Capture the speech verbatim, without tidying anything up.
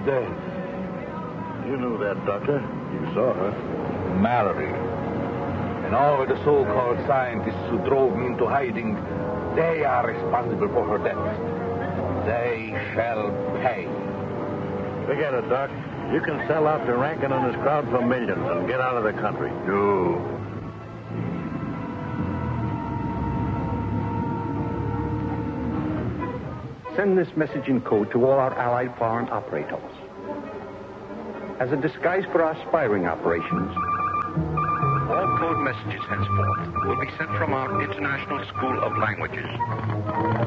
death. You knew that, Doctor. You saw her. Mallory. And all the so-called scientists who drove me into hiding, they are responsible for her death. They shall pay. Forget it, Doc. You can sell out to Rankin and his crowd for millions and get out of the country. No. Send this message in code to all our allied foreign operators. As a disguise for our spying operations, all code messages henceforth will be sent from our International School of Languages.